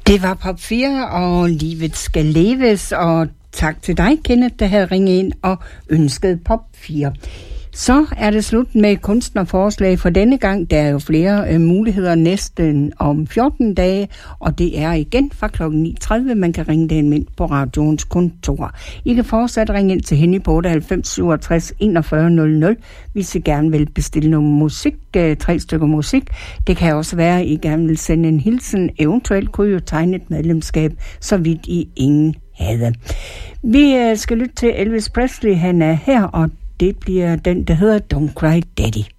Det var Pop 4, og livet skal leves, og tak til dig, Kenneth, der havde ringet ind og ønsket Pop 4. Så er det slut med kunstnerforslag for denne gang. Der er jo flere muligheder næsten om 14 dage, og det er igen fra kl. 9.30. Man kan ringe den ind på radioens kontor. I kan fortsat ringe ind til hende på 98 67 41 00, hvis I gerne vil bestille noget musik, 3 stykker musik. Det kan også være, at I gerne vil sende en hilsen. Eventuelt kunne I jo tegne et medlemskab, så vidt I ingen havde. Vi skal lytte til Elvis Presley. Han er her, og det bliver den, der hedder Don't Cry Daddy.